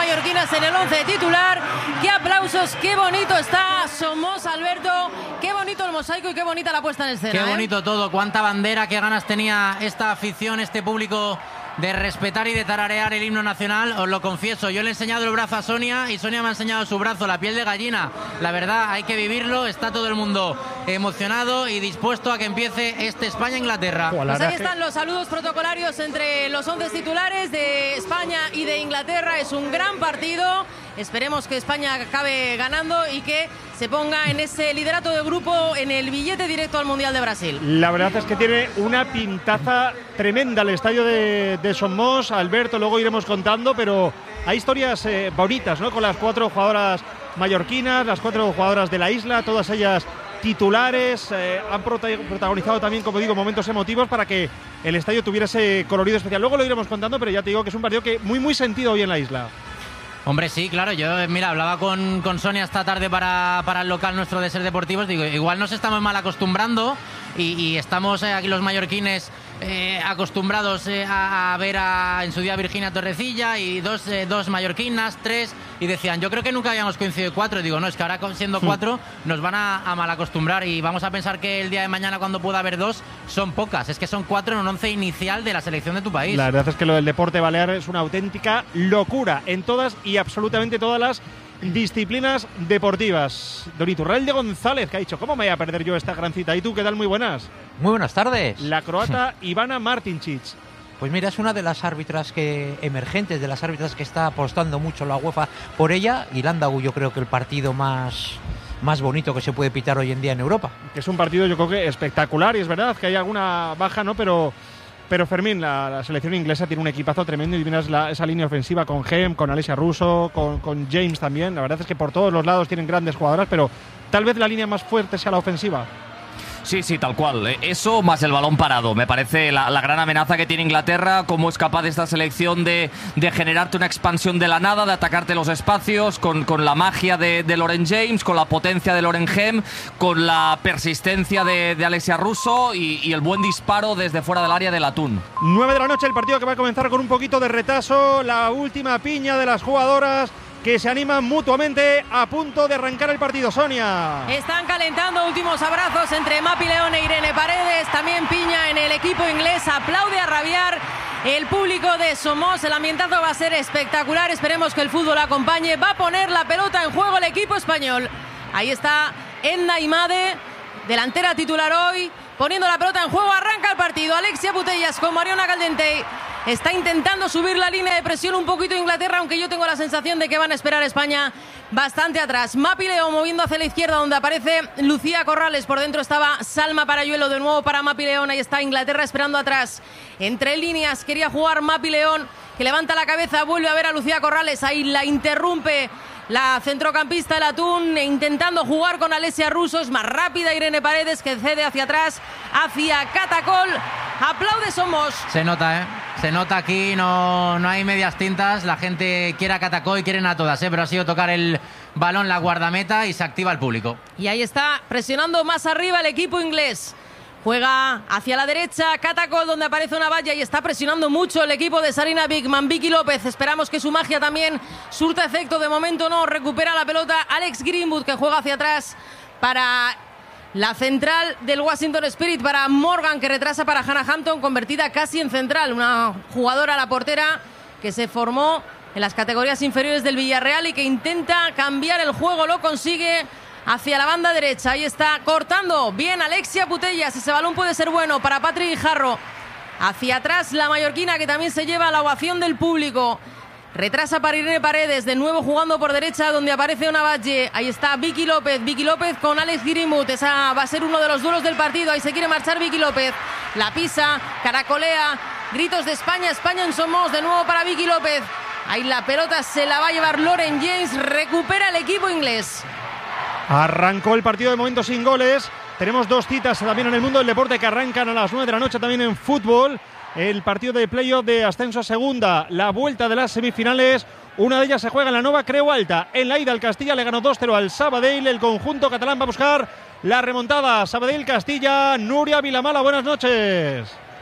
mallorquinas en el 11 titular. ¡Qué aplausos! ¡Qué bonito está Somos, Alberto! ¡Qué bonito el mosaico y qué bonita la puesta en escena! ¡Qué bonito todo! ¡Cuánta bandera! ¡Qué ganas tenía esta afición, este público de respetar y de tararear el himno nacional! Os lo confieso, yo le he enseñado el brazo a Sonia y Sonia me ha enseñado su brazo, la piel de gallina. La verdad, hay que vivirlo, está todo el mundo emocionado y dispuesto a que empiece este España-Inglaterra. Pues ahí están los saludos protocolarios entre los 11 titulares de España y de Inglaterra. Es un gran partido. Esperemos que España acabe ganando y que se ponga en ese liderato de grupo en el billete directo al Mundial de Brasil. La verdad es que tiene una pintaza tremenda el estadio de Somos, Alberto, luego iremos contando, pero hay historias bonitas, ¿no? Con las 4 jugadoras mallorquinas, las 4 jugadoras de la isla, todas ellas titulares, han protagonizado también, como digo, momentos emotivos para que el estadio tuviera ese colorido especial. Luego lo iremos contando, pero ya te digo que es un partido que muy sentido hoy en la isla. Hombre, sí, claro, yo hablaba con Sonia esta tarde para el local nuestro de Ser Deportivos, digo, igual nos estamos mal acostumbrando y estamos aquí los mallorquines acostumbrados a ver en su día Virginia Torrecilla y dos mallorquinas, 3, y decían, yo creo que nunca habíamos coincidido 4, digo, no, es que ahora siendo 4 nos van a mal acostumbrar y vamos a pensar que el día de mañana cuando pueda haber 2 son pocas, es que son 4 en un 11 inicial de la selección de tu país. La verdad es que lo del deporte balear es una auténtica locura en todas y absolutamente todas las disciplinas deportivas. Don Iturralde González, que ha dicho, ¿cómo me voy a perder yo esta gran cita? ¿Y tú qué tal? Muy buenas. Muy buenas tardes. La croata Ivana Martincic. Pues mira, es una de las árbitras emergentes, de las árbitras que está apostando mucho la UEFA por ella. Y Landau, yo creo que el partido más bonito que se puede pitar hoy en día en Europa. Que es un partido, yo creo que espectacular, y es verdad que hay alguna baja, ¿no? Pero Fermín, la selección inglesa tiene un equipazo tremendo y miras esa línea ofensiva con Hem, con Alessia Russo, con James también. La verdad es que por todos los lados tienen grandes jugadoras, pero tal vez la línea más fuerte sea la ofensiva. Sí, tal cual. Eso más el balón parado. Me parece la gran amenaza que tiene Inglaterra, cómo es capaz esta selección de generarte una expansión de la nada, de atacarte los espacios, con la magia de Lauren James, con la potencia de Lauren Hem, con la persistencia de Alessia Russo y el buen disparo desde fuera del área del Atún. 9 de la noche, el partido que va a comenzar con un poquito de retraso, la última piña de las jugadoras que se animan mutuamente a punto de arrancar el partido. Sonia. Están calentando, últimos abrazos entre Mapi León e Irene Paredes. También piña en el equipo inglés, aplaude a rabiar el público de Somos. El ambientazo va a ser espectacular, esperemos que el fútbol acompañe. Va a poner la pelota en juego el equipo español. Ahí está Edna Imade, delantera titular hoy, poniendo la pelota en juego. Arranca el partido, Alexia Putellas con Mariona Caldentey. Está intentando subir la línea de presión un poquito Inglaterra, aunque yo tengo la sensación de que van a esperar a España bastante atrás. Mapi León moviendo hacia la izquierda, donde aparece Lucía Corrales. Por dentro estaba Salma Parayuelo, de nuevo para Mapi León. Ahí está Inglaterra esperando atrás. Entre líneas quería jugar Mapi León, que levanta la cabeza, vuelve a ver a Lucía Corrales. Ahí la interrumpe la centrocampista del Atún, intentando jugar con Alessia Russo. Es más rápida Irene Paredes, que cede hacia atrás, hacia Catacol. Aplaude Somos. Se nota, se nota aquí, no hay medias tintas. La gente quiere a Catacol y quieren a todas, pero ha sido tocar el balón la guardameta y se activa el público. Y ahí está presionando más arriba el equipo inglés. Juega hacia la derecha Catacol, donde aparece una valla, y está presionando mucho el equipo de Sarina Bigman. Vicky López, esperamos que su magia también surta efecto. De momento no, recupera la pelota Alex Greenwood, que juega hacia atrás para la central del Washington Spirit, para Morgan, que retrasa para Hannah Hampton, convertida casi en central. Una jugadora, la portera, que se formó en las categorías inferiores del Villarreal y que intenta cambiar el juego, lo consigue. Hacia la banda derecha, ahí está cortando bien Alexia Putellas. Ese balón puede ser bueno para Patrick Guijarro. Hacia atrás la mallorquina, que también se lleva la ovación del público. Retrasa para Irene Paredes, de nuevo jugando por derecha, donde aparece una Valle. Ahí está Vicky López con Alex Greenwood. Esa va a ser uno de los duelos del partido. Ahí se quiere marchar Vicky López. La pisa, caracolea, gritos de España, España en Somos, de nuevo para Vicky López. Ahí la pelota se la va a llevar Lauren James, recupera el equipo inglés. Arrancó el partido de momento sin goles. Tenemos 2 citas también en el mundo del deporte que arrancan a las 9 de la noche también en fútbol. El partido de playoff de ascenso a segunda, la vuelta de las semifinales. Una de ellas se juega en la Nova Creu Alta. En la ida el Castilla le ganó 2-0 al Sabadell. El conjunto catalán va a buscar la remontada. Sabadell-Castilla, Núria Vilamala, buenas noches.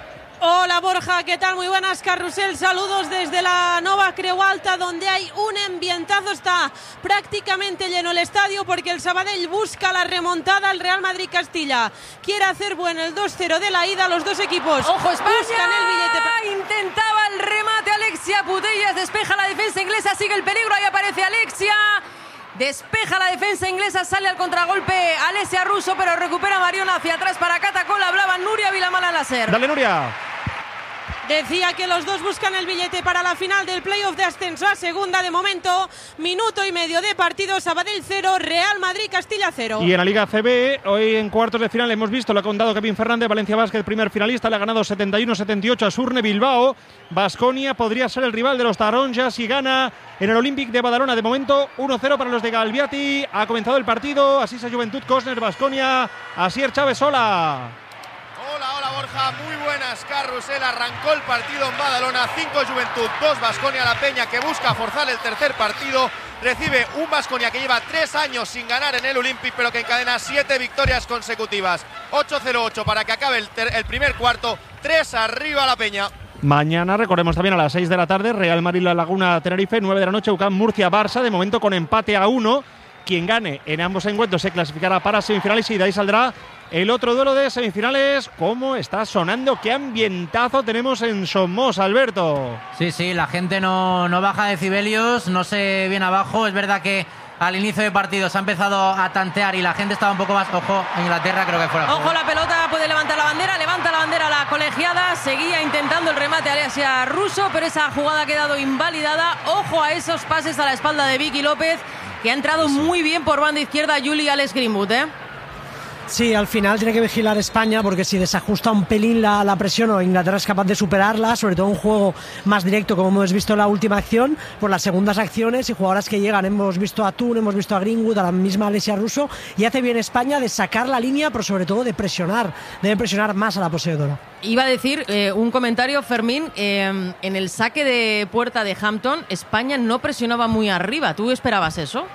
Hola Borja, ¿qué tal? Muy buenas, Carrusel. Saludos desde la Nova Creu Alta, donde hay un ambientazo. Está prácticamente lleno el estadio porque el Sabadell busca la remontada al Real Madrid-Castilla. Quiere hacer bueno el 2-0 de la ida. Los dos equipos ¡ojo, España! buscan el billete. Intentaba el remate Alexia Putellas, despeja la defensa inglesa, sigue el peligro, ahí aparece Alexia. Despeja la defensa inglesa, sale al contragolpe Alessia Russo, pero recupera Mariona hacia atrás para Catacol. Hablaba Nuria Vilamala Nasser. Dale, Nuria. Decía que los dos buscan el billete para la final del playoff de ascenso a segunda. De momento, minuto y medio de partido. Sabadell 0, Real Madrid Castilla 0. Y en la Liga CB, hoy en cuartos de final hemos visto, lo ha contado Kevin Fernández, Valencia Basket, primer finalista, le ha ganado 71-78 a Surne Bilbao. Baskonia podría ser el rival de los taronjas si gana en el Olympic de Badalona. De momento, 1-0 para los de Galviati. Ha comenzado el partido, Asisa Juventud, Cosner, Baskonia, Asier Chávez, hola. Hola Borja, muy buenas, Carrusel. Arrancó el partido en Badalona, 5 Juventud, 2 Baskonia. La Peña, que busca forzar el tercer partido, recibe un Baskonia que lleva 3 años sin ganar en el Olympic, pero que encadena 7 victorias consecutivas. 8-0-8 para que acabe el primer cuarto, 3 arriba La Peña. Mañana, recordemos también a las 6 de la tarde, Real Madrid La Laguna Tenerife, 9 de la noche, UCAM Murcia Barça, de momento con empate a 1. Quien gane en ambos encuentros se clasificará para semifinales y de ahí saldrá el otro duelo de semifinales. ¿Cómo está sonando? ¿Qué ambientazo tenemos en Somos, Alberto? Sí, la gente no baja decibelios, no se viene abajo. Es verdad que al inicio de partido se ha empezado a tantear y la gente estaba un poco más. Ojo, Inglaterra creo que fuera. Ojo, la pelota, puede levantar la bandera, levanta la bandera la colegiada, seguía intentando el remate Alessia Russo, pero esa jugada ha quedado invalidada. Ojo a esos pases a la espalda de Vicky López, que ha entrado muy bien por banda izquierda Julie Alex Greenwood, Sí, al final tiene que vigilar España porque si desajusta un pelín la presión o Inglaterra es capaz de superarla, sobre todo un juego más directo como hemos visto en la última acción, por las segundas acciones y jugadoras que llegan. Hemos visto a Thun, hemos visto a Greenwood, a la misma Alessia Russo, y hace bien España de sacar la línea, pero sobre todo de presionar. Debe presionar más a la poseedora. Iba a decir un comentario, Fermín, en el saque de puerta de Hampton, España no presionaba muy arriba. ¿Tú esperabas eso?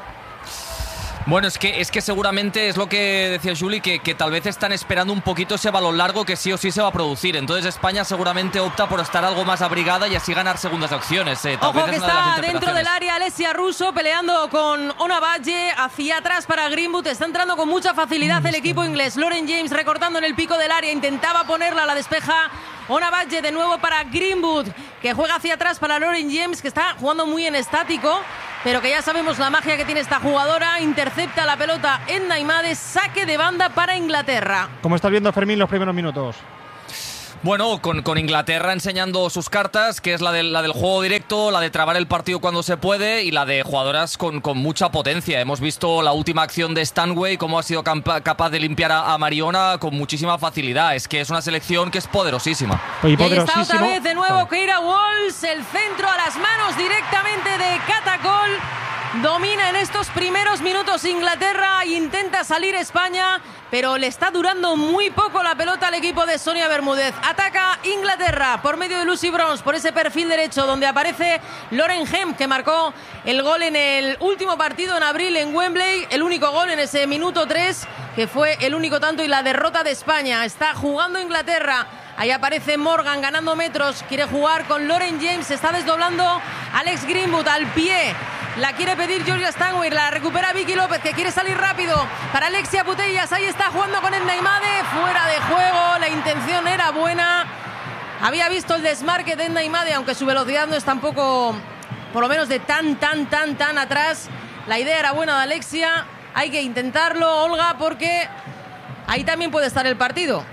Bueno, es que seguramente es lo que decía Juli, que tal vez están esperando un poquito ese balón largo que sí o sí se va a producir. Entonces España seguramente opta por estar algo más abrigada y así ganar segundas opciones. Ojo que está dentro del área Alessia Russo peleando con Ona Badge, hacia atrás para Greenwood. Está entrando con mucha facilidad el equipo inglés. Lauren James recortando en el pico del área, intentaba ponerla, la despeja Ona Badge de nuevo para Greenwood, que juega hacia atrás para Lauren James, que está jugando muy en estático, pero que ya sabemos la magia que tiene esta jugadora. Intercepta la pelota en Naimade, saque de banda para Inglaterra. ¿Cómo estás viendo, Fermín, los primeros minutos? Bueno, con Inglaterra enseñando sus cartas, que es la del juego directo, la de trabar el partido cuando se puede y la de jugadoras con mucha potencia. Hemos visto la última acción de Stanway, cómo ha sido capaz de limpiar a Mariona con muchísima facilidad. Es que es una selección que es poderosísima. Y ahí está otra vez de nuevo Keira Walsh, el centro a las manos directamente de Catacol. Domina en estos primeros minutos Inglaterra, intenta salir España, pero le está durando muy poco la pelota al equipo de Sonia Bermúdez. Ataca Inglaterra por medio de Lucy Bronze, por ese perfil derecho donde aparece Lauren Hemp, que marcó el gol en el último partido en abril en Wembley, el único gol en ese minuto 3, que fue el único tanto y la derrota de España. Está jugando Inglaterra. Ahí aparece Morgan ganando metros, quiere jugar con Lauren James, se está desdoblando Alex Greenwood al pie. La quiere pedir Georgia Stanway, la recupera Vicky López, que quiere salir rápido para Alexia Putellas. Ahí está jugando con el Naimade, fuera de juego, la intención era buena. Había visto el desmarque de Naimade, aunque su velocidad no es tampoco, por lo menos de tan atrás. La idea era buena de Alexia, hay que intentarlo, Olga, porque ahí también puede estar el partido.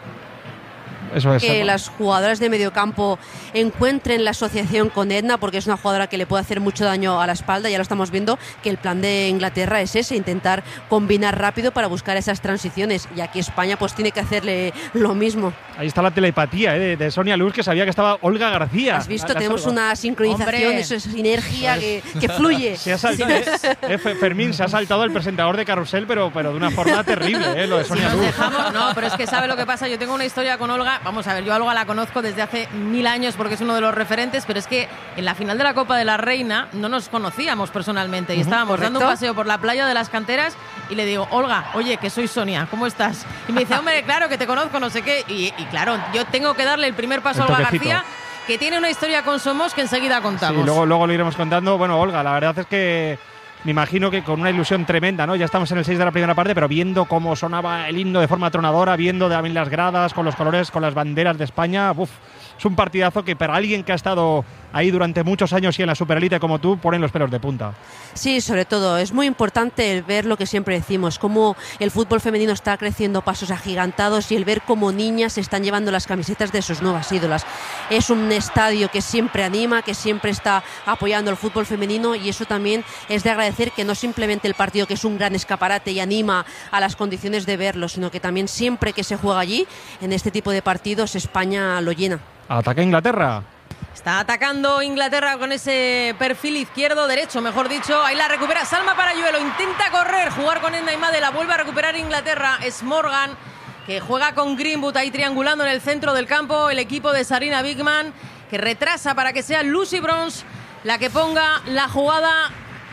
Eso es, que las jugadoras de mediocampo encuentren la asociación con Edna, porque es una jugadora que le puede hacer mucho daño a la espalda. Ya lo estamos viendo, que el plan de Inglaterra es ese, intentar combinar rápido para buscar esas transiciones, y aquí España pues tiene que hacerle lo mismo. Ahí está la telepatía de Sonia Luz, que sabía que estaba Olga García. Has visto, tenemos una sincronización, esa sinergia que fluye. Fermín se ha saltado el presentador de Carrusel, pero de una forma terrible, lo de Sonia Luz. No, pero es que sabe lo que pasa, yo tengo una historia con Olga. vamos a ver, yo a Olga la conozco desde hace 1000 años porque es uno de los referentes, pero es que en la final de la Copa de la Reina no nos conocíamos personalmente y estábamos dando un paseo por la playa de las Canteras y le digo, Olga, oye, que soy Sonia, ¿cómo estás? Y me dice, hombre, claro que te conozco, no sé qué. Y claro, yo tengo que darle el primer paso a Olga García, que tiene una historia con Somos que enseguida contamos. Sí, luego lo iremos contando. Bueno, Olga, la verdad es que me imagino que con una ilusión tremenda, ¿no? Ya estamos en el 6 de la primera parte, pero viendo cómo sonaba el himno de forma atronadora, viendo también las gradas con los colores, con las banderas de España, es un partidazo que para alguien que ha estado ahí durante muchos años y en la superélite como tú, ponen los pelos de punta. Sí, sobre todo, es muy importante ver lo que siempre decimos, cómo el fútbol femenino está creciendo pasos agigantados y el ver cómo niñas se están llevando las camisetas de sus nuevas ídolas. Es un estadio que siempre anima, que siempre está apoyando el fútbol femenino y eso también es de agradecer, que no simplemente el partido, que es un gran escaparate y anima a las condiciones de verlo, sino que también siempre que se juega allí, en este tipo de partidos, España lo llena. Ataca Inglaterra. Está atacando Inglaterra con ese perfil izquierdo-derecho, mejor dicho. Ahí la recupera Salma Parayuelo. Intenta correr, jugar con Edna Imade. La vuelve a recuperar Inglaterra. Es Morgan, que juega con Greenwood ahí triangulando en el centro del campo. El equipo de Sarina Bigman, que retrasa para que sea Lucy Bronze la que ponga la jugada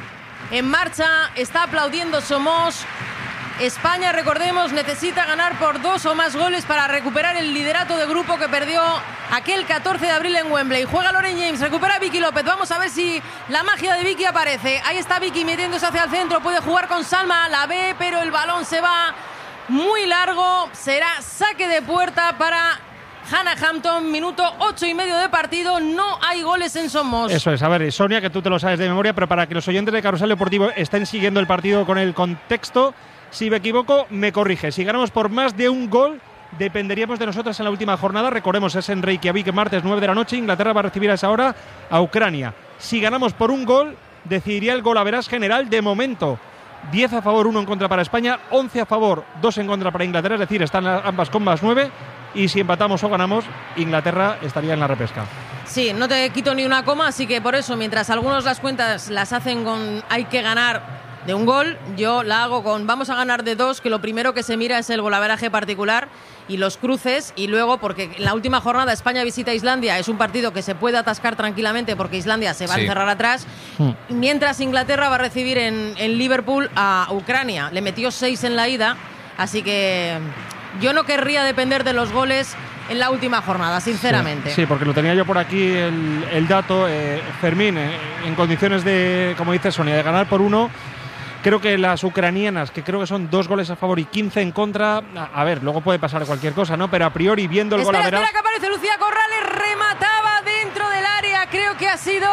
en marcha. Está aplaudiendo Somos. España, recordemos, necesita ganar por 2 o más goles para recuperar el liderato de grupo que perdió aquel 14 de abril en Wembley. Juega Lauren James, recupera Vicky López. Vamos a ver si la magia de Vicky aparece. Ahí está Vicky metiéndose hacia el centro. Puede jugar con Salma, la ve, pero el balón se va muy largo. Será saque de puerta para Hannah Hampton. Minuto 8,5 de partido. No hay goles en Somos. Eso es. A ver, Sonia, que tú te lo sabes de memoria, pero para que los oyentes de Carrusel Deportivo estén siguiendo el partido con el contexto, si me equivoco, me corrige. Si ganamos por más de un gol, dependeríamos de nosotras en la última jornada. Recordemos, es en Reykjavik, martes 9 de la noche. Inglaterra va a recibir a esa hora a Ucrania. Si ganamos por un gol, decidiría el golaveras general. De momento, 10 a favor, 1 en contra para España, 11 a favor, 2 en contra para Inglaterra. Es decir, están ambas con más 9. Y si empatamos o ganamos, Inglaterra estaría en la repesca. Sí, no te quito ni una coma, así que por eso, mientras algunos las cuentas las hacen con hay que ganar de un gol, yo la hago con vamos a ganar de 2, que lo primero que se mira es el golaveraje particular y los cruces, y luego, porque en la última jornada España visita Islandia, es un partido que se puede atascar tranquilamente porque Islandia se va a encerrar atrás, mientras Inglaterra va a recibir en Liverpool a Ucrania. Le metió 6 en la ida, así que yo no querría depender de los goles en la última jornada, sinceramente. Sí, porque lo tenía yo por aquí el dato. Fermín, en condiciones de, como dice Sonia, de ganar por 1. Creo que las ucranianas, que creo que son 2 goles a favor y 15 en contra, a ver, luego puede pasar cualquier cosa, ¿no? Pero a priori, viendo el golaveras... Espera, que aparece Lucía Corrales, remataba dentro del área, creo que ha sido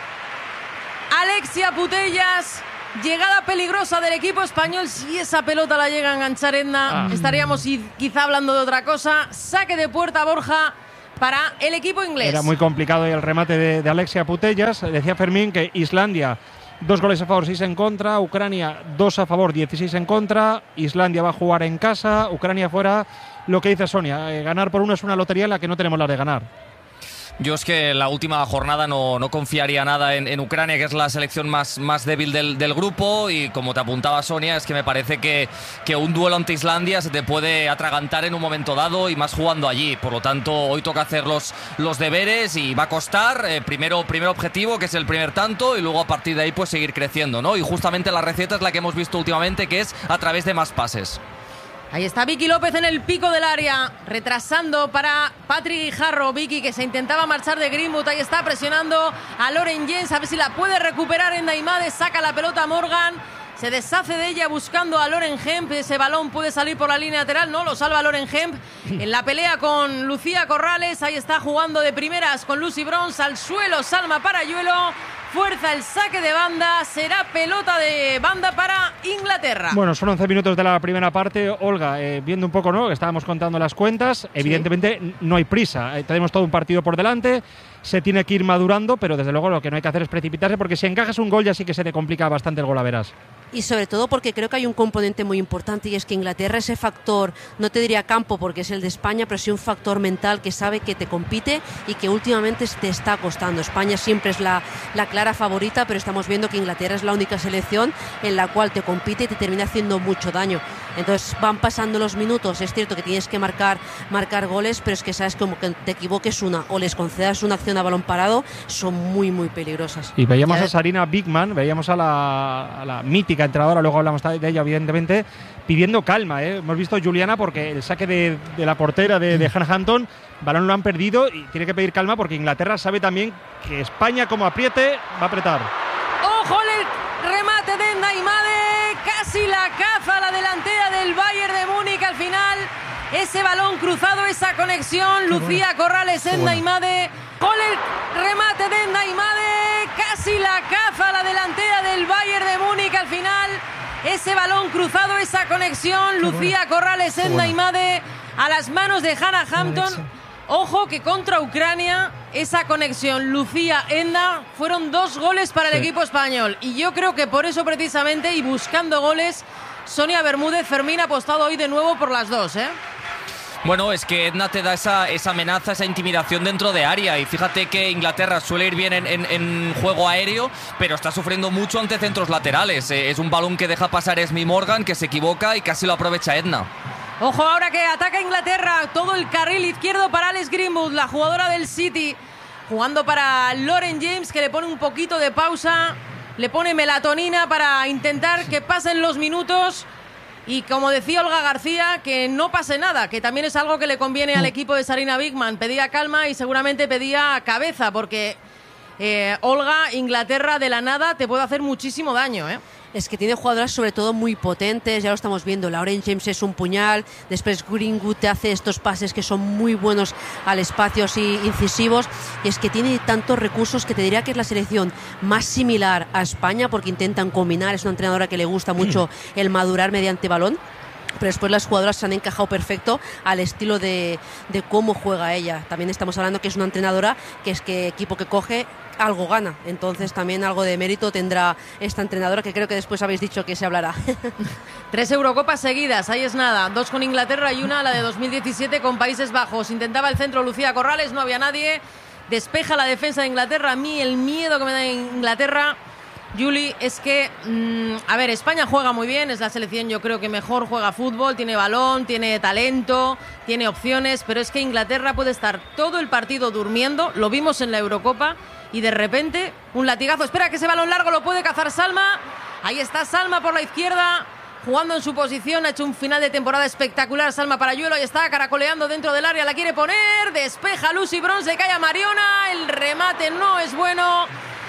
Alexia Putellas. Llegada peligrosa del equipo español. Si esa pelota la llega a enganchar Edna, estaríamos quizá hablando de otra cosa. Saque de puerta, Borja, para el equipo inglés. Era muy complicado el remate de Alexia Putellas. Decía Fermín que Islandia, 2 goles a favor, 6 en contra. Ucrania, 2 a favor, 16 en contra. Islandia va a jugar en casa. Ucrania fuera. Lo que dice Sonia, ganar por 1 es una lotería en la que no tenemos la de ganar. Yo es que la última jornada no confiaría nada en Ucrania, que es la selección más débil del grupo, y como te apuntaba Sonia, es que me parece que un duelo ante Islandia se te puede atragantar en un momento dado, y más jugando allí. Por lo tanto, hoy toca hacer los deberes y va a costar. Primero objetivo, que es el primer tanto, y luego a partir de ahí pues seguir creciendo, ¿no? Y justamente la receta es la que hemos visto últimamente, que es a través de más pases. Ahí está Vicky López en el pico del área, retrasando para Patrick Guijarro. Vicky, que se intentaba marchar de Greenwood, ahí está presionando a Lauren James, a ver si la puede recuperar en Naimade. Saca la pelota Morgan, se deshace de ella buscando a Lauren Hemp. Ese balón puede salir por la línea lateral, no, lo salva Lauren Hemp. En la pelea con Lucía Corrales, ahí está jugando de primeras con Lucy Bronze, al suelo Salma Parayuelo. Fuerza el saque de banda, será pelota de banda para Inglaterra. Bueno, son 11 minutos de la primera parte. Olga, viendo un poco, ¿no?, que estábamos contando las cuentas, evidentemente no hay prisa. Tenemos todo un partido por delante. se tiene que ir madurando, pero desde luego lo que no hay que hacer es precipitarse, porque si encajas un gol ya sí que se te complica bastante el gol, a veras. Y sobre todo porque creo que hay un componente muy importante, y es que Inglaterra, ese factor, no te diría campo porque es el de España, pero sí un factor mental que sabe que te compite y que últimamente te está costando. España siempre es la clara favorita, pero estamos viendo que Inglaterra es la única selección en la cual te compite y te termina haciendo mucho daño. Entonces van pasando los minutos, es cierto que tienes que marcar goles, pero es que sabes como que te equivoques una o les concedas una acción a balón parado, son muy muy peligrosas. Y veíamos a Sarina Bigman, veíamos a la mítica entrenadora, luego hablamos de ella evidentemente, pidiendo calma, ¿eh? Hemos visto a Juliana porque el saque de la portera de Hampton, balón lo han perdido y tiene que pedir calma porque Inglaterra sabe también que España, como apriete, va a apretar. ¡Ojo el remate de Naimade! Casi la caza la delantera del Bayern de Múnich al final. Ese balón cruzado, esa conexión, Lucía Corrales en Naimade. ¡Gol el remate de Naimade! Casi la caza la delantera del Bayern de Múnich al final. Ese balón cruzado, esa conexión, Lucía Corrales en Naimade a las manos de Hannah Hampton. Ojo que contra Ucrania esa conexión Lucía-Enda fueron 2 goles para el equipo español. Y yo creo que por eso precisamente, y buscando goles, Sonia Bermúdez, Fermín ha apostado hoy de nuevo por las 2, ¿eh? Bueno, es que Edna te da esa amenaza, esa intimidación dentro de área, y fíjate que Inglaterra suele ir bien en juego aéreo, pero está sufriendo mucho ante centros laterales. Es un balón que deja pasar Esme Morgan, que se equivoca y casi lo aprovecha Edna. Ojo ahora que ataca Inglaterra, todo el carril izquierdo para Alex Greenwood, la jugadora del City, jugando para Lauren James, que le pone un poquito de pausa, le pone melatonina para intentar que pasen los minutos. Y como decía Olga García, que no pase nada, que también es algo que le conviene al equipo de Sarina Bigman. Pedía calma y seguramente pedía cabeza, porque Olga, Inglaterra de la nada te puede hacer muchísimo daño, ¿eh? Es que tiene jugadoras sobre todo muy potentes, ya lo estamos viendo. Lauren James es un puñal, después Greenwood te hace estos pases que son muy buenos al espacio y incisivos, y es que tiene tantos recursos que te diría que es la selección más similar a España porque intentan combinar, es una entrenadora que le gusta mucho el madurar mediante balón. Pero después las jugadoras se han encajado perfecto al estilo de cómo juega ella. También estamos hablando que es una entrenadora que es que equipo que coge algo gana, entonces también algo de mérito tendrá esta entrenadora, que creo que después habéis dicho que se hablará. 3 Eurocopas seguidas, ahí es nada, 2 con Inglaterra y una, la de 2017 con Países Bajos. Intentaba el centro Lucía Corrales, no había nadie, despeja la defensa de Inglaterra. A mí el miedo que me da Inglaterra, Juli, es que, a ver, España juega muy bien, es la selección yo creo que mejor juega fútbol, tiene balón, tiene talento, tiene opciones, pero es que Inglaterra puede estar todo el partido durmiendo, lo vimos en la Eurocopa, y de repente un latigazo. Espera que ese balón largo lo puede cazar Salma. Ahí está Salma por la izquierda, jugando en su posición, ha hecho un final de temporada espectacular Salma Parayuelo, y está caracoleando dentro del área, la quiere poner, despeja Lucy Bronze, cae a Mariona, el remate no es bueno.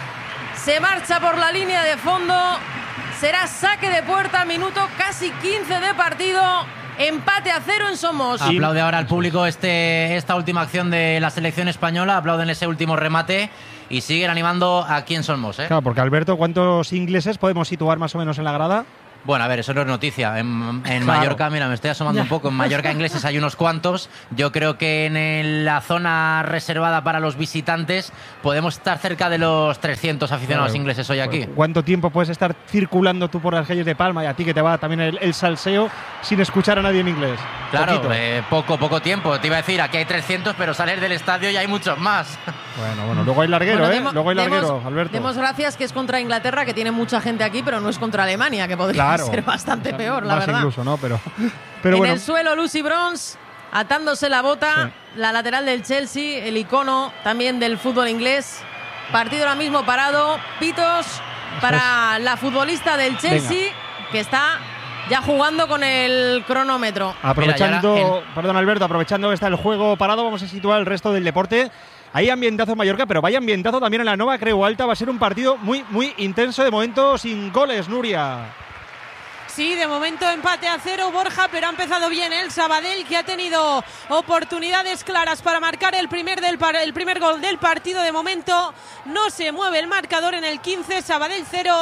Se marcha por la línea de fondo. Será saque de puerta, minuto casi 15 de partido. Empate a 0 en Somos. Aplaude ahora al público esta última acción de la selección española. Aplauden ese último remate y siguen animando aquí en Somos, ¿eh? Claro, porque Alberto, ¿cuántos ingleses podemos situar más o menos en la grada? Bueno, a ver, eso no es noticia. En claro. Mallorca, mira, me estoy asomando un poco. En Mallorca ingleses hay unos cuantos. Yo creo que en la zona reservada para los visitantes podemos estar cerca de los 300 aficionados ingleses hoy aquí. ¿Cuánto tiempo puedes estar circulando tú por las calles de Palma y a ti que te va también el salseo sin escuchar a nadie en inglés? Claro, poco tiempo. Te iba a decir, aquí hay 300, pero sales del estadio y hay muchos más. Bueno, luego hay larguero, Luego hay larguero, Alberto. Demos gracias que es contra Inglaterra, que tiene mucha gente aquí, pero no es contra Alemania, que podría ser bastante peor, la verdad. Incluso, ¿no? Pero en bueno. el suelo, Lucy Bronze, atándose la bota, la lateral del Chelsea, el icono también del fútbol inglés. Partido ahora mismo parado, pitos para la futbolista del Chelsea, que está ya jugando con el cronómetro. Aprovechando, perdón Alberto, aprovechando que está el juego parado, vamos a situar el resto del deporte. Hay ambientazo en Mallorca, pero vaya ambientazo también en la Nova Creu Alta. Va a ser un partido muy, muy intenso, de momento sin goles, Nuria. Sí, de momento empate a 0, Borja, pero ha empezado bien el Sabadell, que ha tenido oportunidades claras para marcar el primer gol del partido. De momento no se mueve el marcador en el 15, Sabadell 0,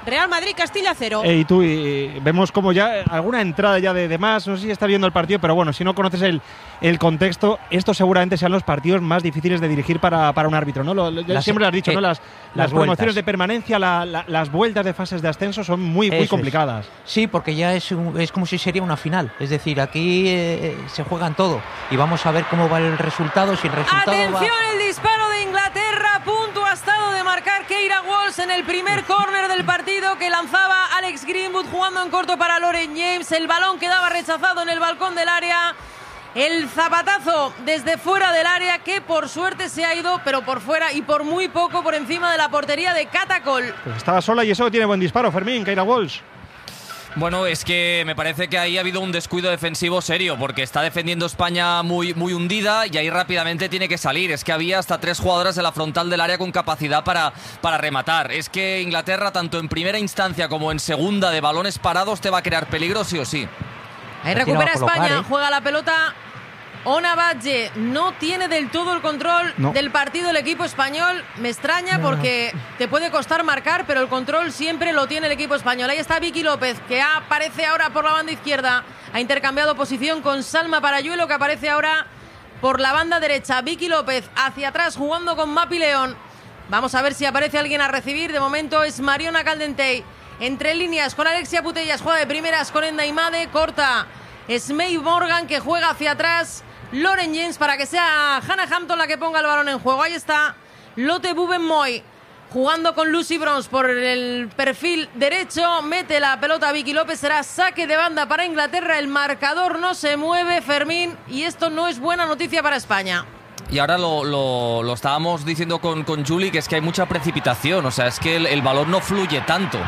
Real Madrid Castilla 0. Y tú vemos como ya alguna entrada ya de más, no sé si estás viendo el partido, pero bueno, si no conoces el contexto, estos seguramente sean los partidos más difíciles de dirigir para un árbitro, ¿no? Siempre lo has dicho, ¿no? Las promociones de permanencia, las vueltas de fases de ascenso son muy complicadas. Sí, porque ya es como si sería una final, es decir, aquí se juegan todo y vamos a ver cómo va el resultado, si el resultado ¡Atención! El disparo de Inglaterra, a punto ha estado de marcar Keira Walsh en el primer córner del partido que lanzaba Alex Greenwood jugando en corto para Lauren James. El balón quedaba rechazado en el balcón del área. El zapatazo desde fuera del área que por suerte se ha ido, pero por fuera y por muy poco por encima de la portería de Catacol. Pues estaba sola y eso tiene buen disparo, Fermín, Keira Walsh. Bueno, es que me parece que ahí ha habido un descuido defensivo serio, porque está defendiendo España muy hundida y ahí rápidamente tiene que salir. Es que había hasta 3 jugadoras de la frontal del área con capacidad para rematar. Es que Inglaterra, tanto en primera instancia como en segunda de balones parados, te va a crear peligro sí o sí. Ahí recupera España, juega la pelota Ona Badge, no tiene del todo el control del partido el equipo español. Me extraña porque te puede costar marcar, pero el control siempre lo tiene el equipo español. Ahí está Vicky López, que aparece ahora por la banda izquierda. Ha intercambiado posición con Salma Parayuelo, que aparece ahora por la banda derecha. Vicky López hacia atrás jugando con Mapi León. Vamos a ver si aparece alguien a recibir. De momento es Mariona Caldentey. Entre líneas con Alexia Putellas, juega de primeras con Enda Imade, corta es May Morgan, que juega hacia atrás Lauren James para que sea Hannah Hampton la que ponga el balón en juego. Ahí está Lotte Bubenmoy jugando con Lucy Bronze por el perfil derecho, mete la pelota a Vicky López, será saque de banda para Inglaterra. El marcador no se mueve, Fermín, y esto no es buena noticia para España. Y ahora lo estábamos diciendo con Julie, que es que hay mucha precipitación, o sea, es que el balón no fluye tanto.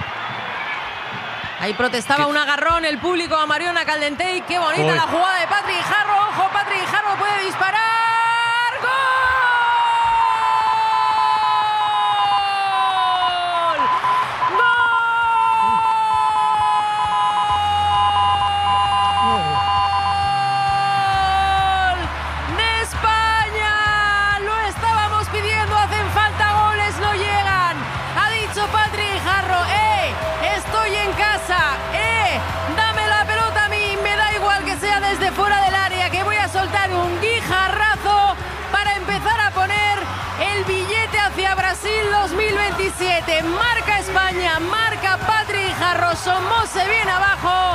Ahí protestaba un agarrón el público a Mariona Caldentey. Qué bonita la jugada de Patrick Jarro. Ojo, Patrick Jarro puede disparar. ¡Gol! ¡Gol! ¡De España! Lo estábamos pidiendo, hacen falta goles, no llegan. Ha dicho Patrick Jarro, estoy en casa, dame la pelota a mí, me da igual que sea desde fuera del área, que voy a soltar un guijarrazo para empezar a poner el billete hacia Brasil 2027. Marca España, marca Patrick Jarro, Somos se viene abajo,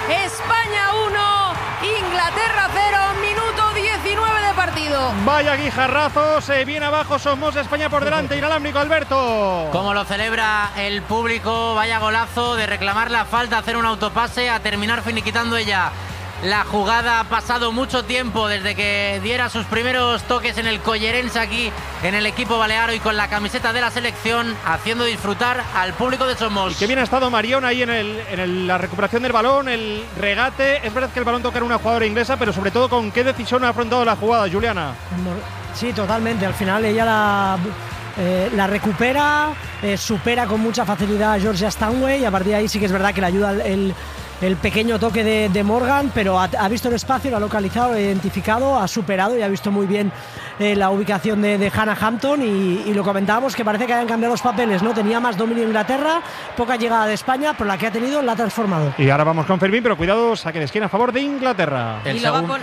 España 1, Inglaterra 0, minuto 19 de partido. Vaya guijarrazo, se viene abajo, Somos, España por delante, inalámbrico, Alberto. Como lo celebra el público, vaya golazo de reclamar la falta, hacer un autopase, a terminar finiquitando ella la jugada. Ha pasado mucho tiempo desde que diera sus primeros toques en el Collerense aquí en el equipo balearo y con la camiseta de la selección, haciendo disfrutar al público de Somos. Y qué bien ha estado Mariona ahí en la recuperación del balón, el regate. Es verdad que el balón toca en una jugadora inglesa, pero sobre todo con qué decisión ha afrontado la jugada, Juliana. Sí, totalmente. Al final ella la recupera, supera con mucha facilidad a Georgia Stanway y a partir de ahí sí que es verdad que le ayuda el pequeño toque de Morgan, pero ha visto el espacio, lo ha localizado, lo ha identificado, ha superado y ha visto muy bien la ubicación de Hannah Hampton y lo comentábamos que parece que hayan cambiado los papeles, ¿no? Tenía más dominio Inglaterra, poca llegada de España, pero la que ha tenido la ha transformado. Y ahora vamos con Fermín, pero cuidado, saque de esquina a favor de Inglaterra. El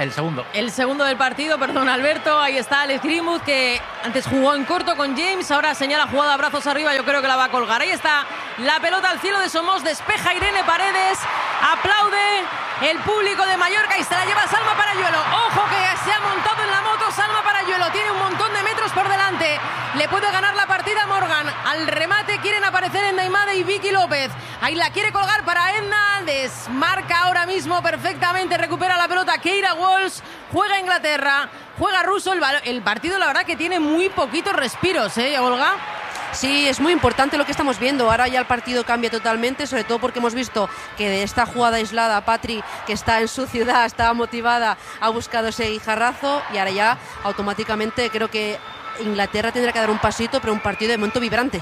segundo del partido, perdón, Alberto. Ahí está Alex Greenwood, que antes jugó en corto con James, ahora señala jugada brazos arriba, yo creo que la va a colgar. Ahí está la pelota al cielo de Somos, despeja Irene Paredes, aplaude el público de Mallorca y se la lleva Salma Parayuelo. Ojo que se ha montado en la moto Salma Parayuelo, tiene un montón de metros por delante, le puede ganar la partida a Morgan. Al remate quieren aparecer Enda Imade y Vicky López, ahí la quiere colgar para Edna, desmarca ahora mismo perfectamente, recupera la pelota Keira Walsh, juega Inglaterra, juega Russo. El partido la verdad que tiene muy poquitos respiros, Olga. Sí, es muy importante lo que estamos viendo. Ahora ya el partido cambia totalmente, sobre todo porque hemos visto que de esta jugada aislada Patri, que está en su ciudad, estaba motivada, ha buscado ese guijarrazo y ahora ya automáticamente creo que Inglaterra tendrá que dar un pasito, pero un partido de momento vibrante.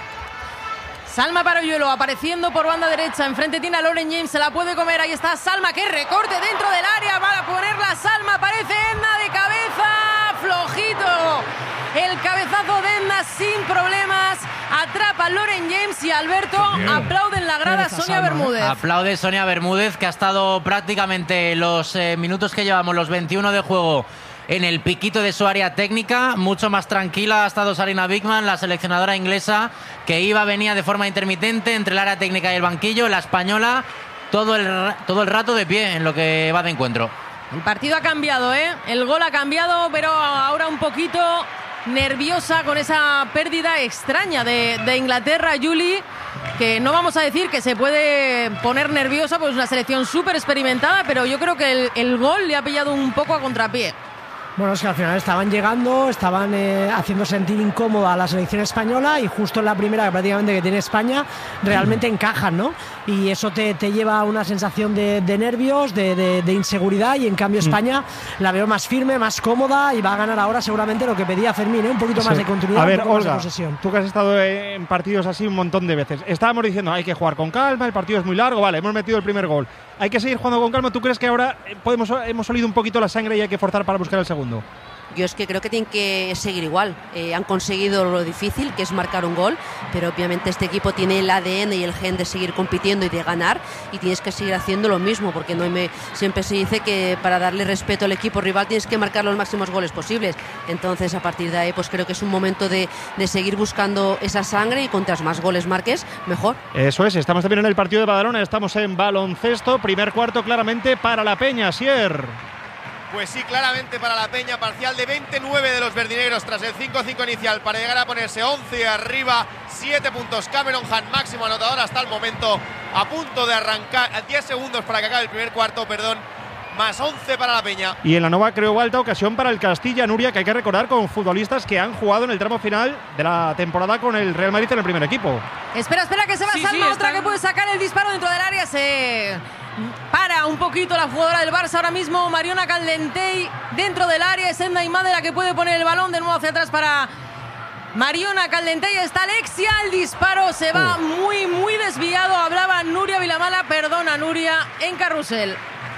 Salma Parayuelo apareciendo por banda derecha, enfrente tiene a Lauren James, se la puede comer, ahí está Salma, que recorte dentro del área, va a ponerla Salma, aparece Edna de cabeza, flojito, el cabezazo de Edna sin problemas, atrapa escapa Lauren James y Alberto aplaude en la grada Sonia Bermúdez. Aplaude Sonia Bermúdez, que ha estado prácticamente los minutos que llevamos, los 21 de juego, en el piquito de su área técnica. Mucho más tranquila ha estado Sarina Wiegman, la seleccionadora inglesa, que venía de forma intermitente entre el área técnica y el banquillo. La española todo el rato de pie en lo que va de encuentro. El partido ha cambiado, el gol ha cambiado, pero ahora un poquito nerviosa con esa pérdida extraña de Inglaterra, Julie, que no vamos a decir que se puede poner nerviosa, pues es una selección súper experimentada, pero yo creo que el gol le ha pillado un poco a contrapié. Bueno, es que al final estaban llegando, estaban haciendo sentir incómoda a la selección española, y justo en la primera prácticamente que tiene España realmente encajan, ¿no? Y eso te lleva a una sensación de nervios, de inseguridad, y en cambio España la veo más firme, más cómoda, y va a ganar ahora seguramente lo que pedía Fermín, un poquito más de continuidad, a ver, un poco Olga, más de posesión. Tú que has estado en partidos así un montón de veces, estábamos diciendo hay que jugar con calma, el partido es muy largo, vale, hemos metido el primer gol, hay que seguir jugando con calma. ¿Tú crees que ahora hemos olido un poquito la sangre y hay que forzar para buscar el segundo? Yo es que creo que tienen que seguir igual. Han conseguido lo difícil, que es marcar un gol, pero obviamente este equipo tiene el ADN y el gen de seguir compitiendo y de ganar, y tienes que seguir haciendo lo mismo, porque siempre se dice que para darle respeto al equipo rival tienes que marcar los máximos goles posibles. Entonces, a partir de ahí, pues creo que es un momento de seguir buscando esa sangre, y cuantas más goles marques, mejor. Eso es, estamos también en el partido de Badalona, estamos en baloncesto, primer cuarto claramente para la Peña, Sier. Pues sí, claramente para la Peña, parcial de 29 de los verdinegros tras el 5-5 inicial para llegar a ponerse 11 arriba, 7 puntos Cameron Hunt, máximo anotador hasta el momento, a punto de arrancar, 10 segundos para que acabe el primer cuarto, más 11 para la Peña. Y en la Nova Creu Alta, ocasión para el Castilla, Nuria, que hay que recordar con futbolistas que han jugado en el tramo final de la temporada con el Real Madrid en el primer equipo. Espera, que se va Salma, otra que puede sacar el disparo dentro del área, se para un poquito la jugadora del Barça ahora mismo, Mariona Caldentey dentro del área, es Edna Imade la que puede poner el balón de nuevo hacia atrás para Mariona Caldentey, está Alexia, el disparo se va muy desviado, hablaba Nuria Vilamala, perdona Nuria, en carrusel.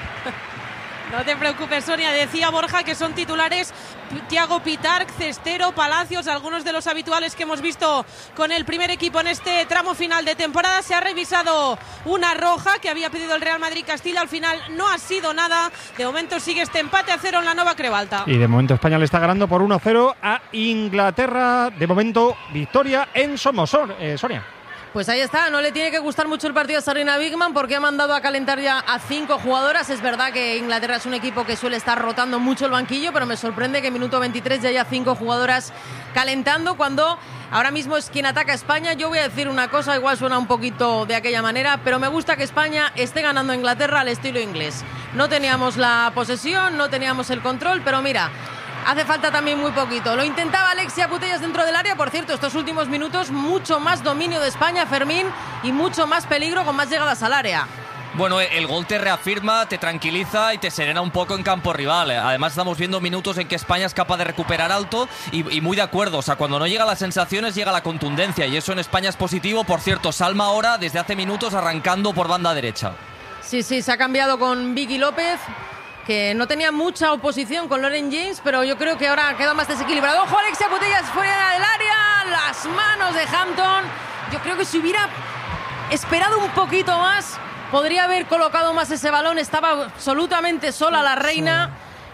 No te preocupes, Sonia. Decía Borja que son titulares Thiago Pitarch, Cestero, Palacios, algunos de los habituales que hemos visto con el primer equipo en este tramo final de temporada. Se ha revisado una roja que había pedido el Real Madrid Castilla, al final no ha sido nada. De momento sigue este empate a 0 en la Nova Creu Alta. Y de momento España le está ganando por 1-0 a Inglaterra. De momento victoria en Somos. Sonia. Pues ahí está, no le tiene que gustar mucho el partido a Sarina Wiegman porque ha mandado a calentar ya a 5 jugadoras. Es verdad que Inglaterra es un equipo que suele estar rotando mucho el banquillo, pero me sorprende que en minuto 23 ya haya 5 jugadoras calentando cuando ahora mismo es quien ataca a España. Yo voy a decir una cosa, igual suena un poquito de aquella manera, pero me gusta que España esté ganando a Inglaterra al estilo inglés. No teníamos la posesión, no teníamos el control, pero mira, hace falta también muy poquito. Lo intentaba Alexia Putellas dentro del área. Por cierto, estos últimos minutos, mucho más dominio de España, Fermín, y mucho más peligro con más llegadas al área. Bueno, el gol te reafirma, te tranquiliza y te serena un poco en campo rival. Además, estamos viendo minutos en que España es capaz de recuperar alto y muy de acuerdo. O sea, cuando no llegan las sensaciones, llega la contundencia. Y eso en España es positivo. Por cierto, Salma ahora, desde hace minutos, arrancando por banda derecha. Sí, se ha cambiado con Vicky López, que no tenía mucha oposición con Lauren James, pero yo creo que ahora queda más desequilibrado. ¡Ojo, Alexia Putellas fuera del área! Las manos de Hampton. Yo creo que si hubiera esperado un poquito más, podría haber colocado más ese balón. Estaba absolutamente sola la reina,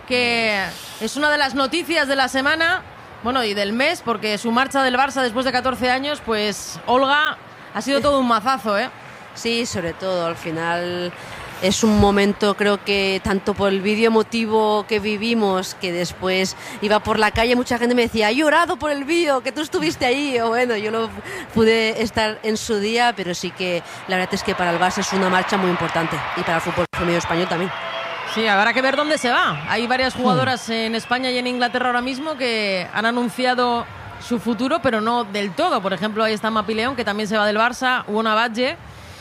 que es una de las noticias de la semana, bueno, y del mes, porque su marcha del Barça después de 14 años, pues Olga, ha sido todo un mazazo, ¿eh? Sí, sobre todo, al final es un momento, creo que tanto por el vídeo emotivo que vivimos, que después iba por la calle, mucha gente me decía, he llorado por el vídeo, que tú estuviste ahí. O bueno, yo no pude estar en su día, pero sí que la verdad es que para el Barça es una marcha muy importante, y para el fútbol femenino español también. Sí, habrá que ver dónde se va. Hay varias jugadoras en España y en Inglaterra ahora mismo que han anunciado su futuro, pero no del todo. Por ejemplo, ahí está Mapi León, que también se va del Barça, Una Badge,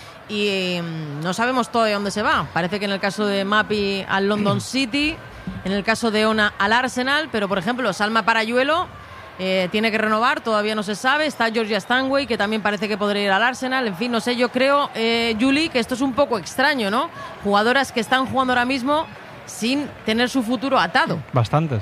y no sabemos todavía dónde se va. Parece que en el caso de Mapi al London City, en el caso de Ona al Arsenal, pero por ejemplo Salma Parayuelo tiene que renovar, todavía no se sabe. Está Georgia Stanway, que también parece que podría ir al Arsenal. En fin, no sé, yo creo, Julie, que esto es un poco extraño, ¿no? Jugadoras que están jugando ahora mismo sin tener su futuro atado. Bastantes.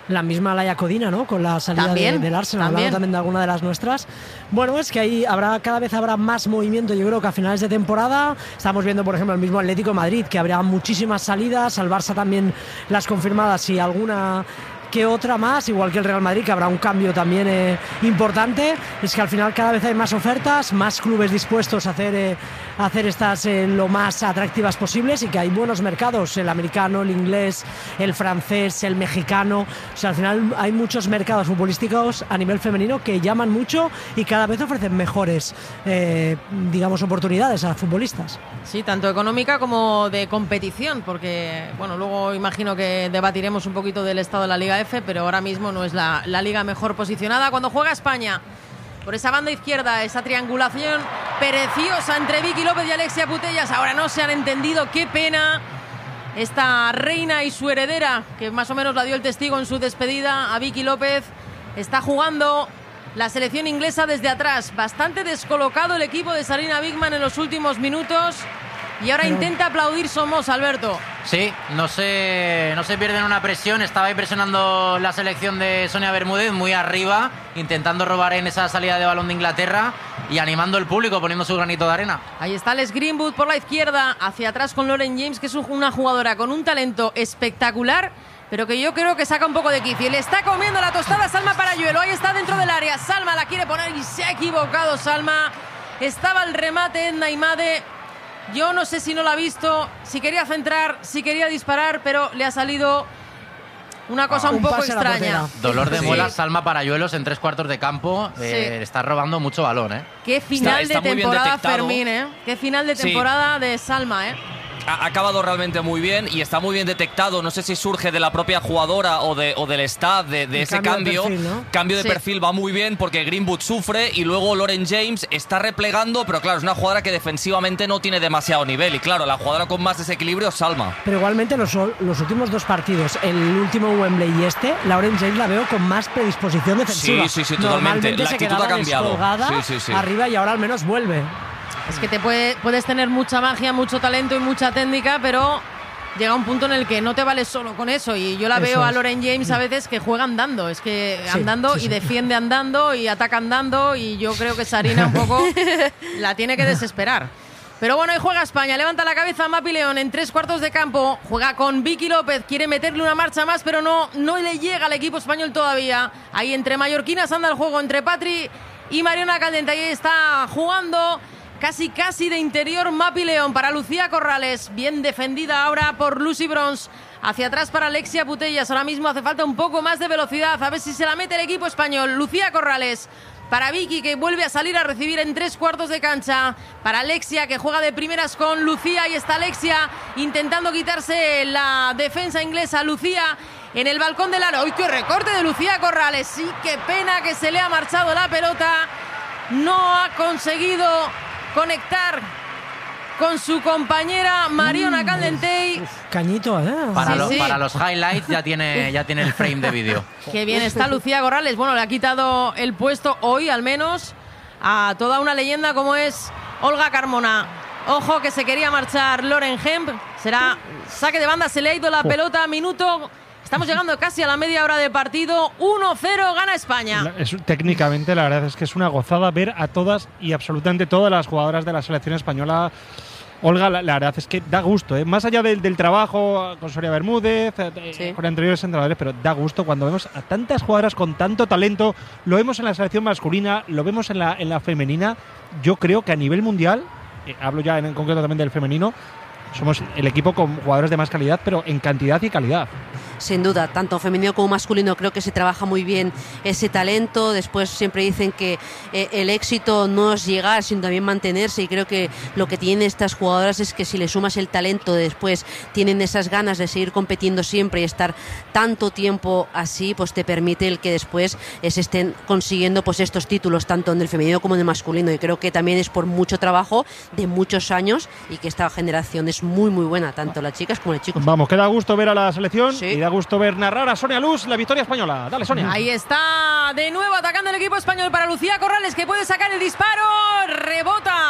La misma Laia Codina, ¿no? Con la salida del Arsenal, hablando también de alguna de las nuestras. Bueno, es que ahí cada vez habrá más movimiento, yo creo que a finales de temporada. Estamos viendo, por ejemplo, el mismo Atlético de Madrid, que habrá muchísimas salidas, al Barça también las confirmadas y alguna que otra más, igual que el Real Madrid, que habrá un cambio también importante. Es que al final cada vez hay más ofertas, más clubes dispuestos a hacer estas lo más atractivas posibles, y que hay buenos mercados, el americano, el inglés, el francés, el mexicano. O sea, al final hay muchos mercados futbolísticos a nivel femenino que llaman mucho y cada vez ofrecen mejores digamos, oportunidades a futbolistas. Sí, tanto económica como de competición, porque bueno, luego imagino que debatiremos un poquito del estado de la Liga F, pero ahora mismo no es la liga mejor posicionada. Cuando juega España por esa banda izquierda, esa triangulación preciosa entre Vicky López y Alexia Putellas, ahora no se han entendido, qué pena. Esta reina y su heredera, que más o menos la dio el testigo en su despedida, a Vicky López, está jugando la selección inglesa desde atrás. Bastante descolocado el equipo de Sarina Bigman en los últimos minutos. Y ahora intenta aplaudir Somos, Alberto. Sí, no se pierden una presión. Estaba ahí presionando la selección de Sonia Bermúdez muy arriba, intentando robar en esa salida de balón de Inglaterra y animando el público, poniendo su granito de arena. Ahí está Les Greenwood por la izquierda, hacia atrás con Lauren James, que es una jugadora con un talento espectacular, pero que yo creo que saca un poco de quicio. Y le está comiendo la tostada Salma Parayuelo. Ahí está dentro del área. Salma la quiere poner y se ha equivocado Salma. Estaba el remate Edna Imade. Yo no sé si no la ha visto, si quería centrar, si quería disparar, pero le ha salido una cosa un poco extraña. Dolor de muelas, Salma Parayuelos en 3/4 de campo. Está robando mucho balón, ¿eh? Qué final de temporada, Fermín, ¿eh? Qué final de temporada de Salma, ¿eh? Ha acabado realmente muy bien y está muy bien detectado. No sé si surge de la propia jugadora o del staff de ese cambio. Cambio de perfil va muy bien porque Greenwood sufre y luego Lauren James está replegando, pero claro, es una jugadora que defensivamente no tiene demasiado nivel. Y claro, la jugadora con más desequilibrio es Salma. Pero igualmente los últimos dos partidos, el último Wembley y Lauren James la veo con más predisposición defensiva. Sí, totalmente. La actitud ha cambiado. Arriba y ahora al menos vuelve. Es que puedes tener mucha magia, mucho talento y mucha técnica, pero llega un punto en el que no te vales solo con eso. Y yo la veo a Lauren James a veces que juega andando. Es que andando y defiende andando y ataca andando. Y yo creo que Sarina un poco la tiene que desesperar. Pero bueno, ahí juega España. Levanta la cabeza Mapi León en 3/4 de campo. Juega con Vicky López. Quiere meterle una marcha más, pero no le llega al equipo español todavía. Ahí entre mallorquinas anda el juego entre Patri y Mariona Caldente. Ahí está jugando casi de interior Mapi León para Lucía Corrales, bien defendida ahora por Lucy Bronze, hacia atrás para Alexia Putellas. Ahora mismo hace falta un poco más de velocidad, a ver si se la mete el equipo español. Lucía Corrales para Vicky, que vuelve a salir a recibir en 3/4 de cancha, para Alexia, que juega de primeras con Lucía. Y está Alexia intentando quitarse la defensa inglesa. Lucía en el balcón del aro. ¡Uy, qué recorte de Lucía Corrales! Sí, qué pena que se le ha marchado la pelota. No ha conseguido conectar con su compañera Mariona Caldentey. Cañito, ¿eh? Para los highlights ya tiene el frame de vídeo. Qué bien está Lucía Corrales. Bueno, le ha quitado el puesto hoy, al menos, a toda una leyenda como es Olga Carmona. Ojo que se quería marchar Lauren Hemp. Será saque de banda, se le ha ido la pelota. Minuto. Estamos llegando casi a la media hora de partido. 1-0 gana España. Técnicamente, la verdad es que es una gozada ver a todas y absolutamente todas las jugadoras de la selección española. Olga, la verdad es que da gusto, ¿eh? Más allá del trabajo con Sonia Bermúdez, con anteriores entrenadores, pero da gusto cuando vemos a tantas jugadoras con tanto talento. Lo vemos en la selección masculina, lo vemos en la femenina. Yo creo que a nivel mundial, hablo ya en concreto también del femenino, somos el equipo con jugadores de más calidad, pero en cantidad y calidad. Sin duda, tanto femenino como masculino, creo que se trabaja muy bien ese talento. Después siempre dicen que el éxito no es llegar, sino también mantenerse, y creo que lo que tienen estas jugadoras es que si le sumas el talento, después tienen esas ganas de seguir compitiendo siempre y estar tanto tiempo así, pues te permite el que después se estén consiguiendo pues estos títulos, tanto en el femenino como en el masculino. Y creo que también es por mucho trabajo de muchos años y que esta generación es muy muy buena, tanto las chicas como los chicos. Vamos, que da gusto ver a la selección y da gusto ver narrar a Sonia Luz la victoria española. Dale, Sonia. Ahí está de nuevo atacando el equipo español para Lucía Corrales, que puede sacar el disparo. Rebota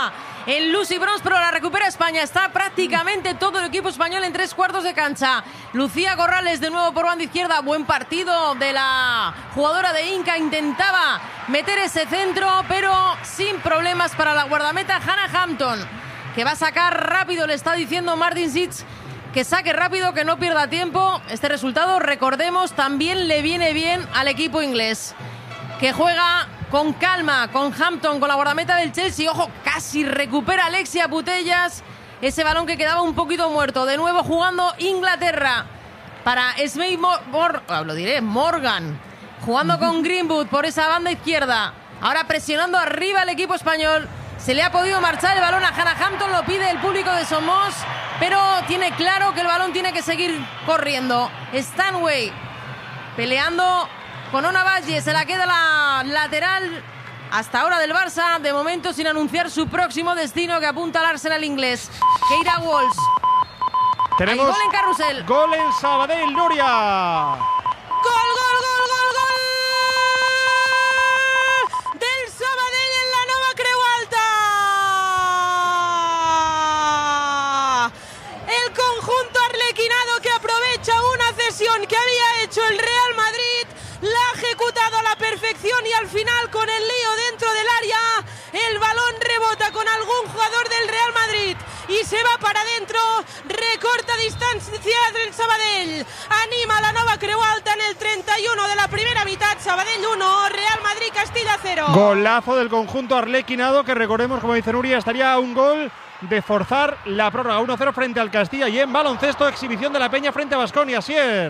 en Lucy Bronze, pero la recupera España. Está prácticamente todo el equipo español en 3/4 de cancha. Lucía Corrales de nuevo por banda izquierda. Buen partido de la jugadora de Inca. Intentaba meter ese centro, pero sin problemas para la guardameta Hannah Hampton, que va a sacar rápido. Le está diciendo Martin Sitz que saque rápido, que no pierda tiempo. Este resultado, recordemos, también le viene bien al equipo inglés, que juega con calma, con Hampton, con la guardameta del Chelsea. Ojo, casi recupera Alexia Putellas ese balón que quedaba un poquito muerto. De nuevo jugando Inglaterra para Smith Morgan, jugando con Greenwood por esa banda izquierda. Ahora presionando arriba el equipo español. Se le ha podido marchar el balón a Hannah Hampton, lo pide el público de Somos, pero tiene claro que el balón tiene que seguir corriendo. Stanway peleando con Ona Valle, se la queda la lateral hasta ahora del Barça, de momento sin anunciar su próximo destino, que apunta al Arsenal inglés. Keira Walsh. Tenemos gol en Carrusel. Gol en Sabadell, Nuria. ¡Gol, gol, gol, gol, gol! Del Sabadell en la Nova Creu Alta. El conjunto arlequinado que aprovecha una cesión que había hecho el Real Madrid, la ha ejecutado a la perfección y al final, con el lío dentro del área, el balón rebota con algún jugador del Real Madrid y se va para adentro. Recorta distancia del Sabadell, anima a la Nova Creu Alta en el 31 de la primera mitad. Sabadell 1, Real Madrid Castilla 0. Golazo del conjunto arlequinado, que recordemos, como dice Nuria, estaría a un gol de forzar la prórroga. 1-0 frente al Castilla. Y en baloncesto, exhibición de la Peña frente a Baskonia. Sier.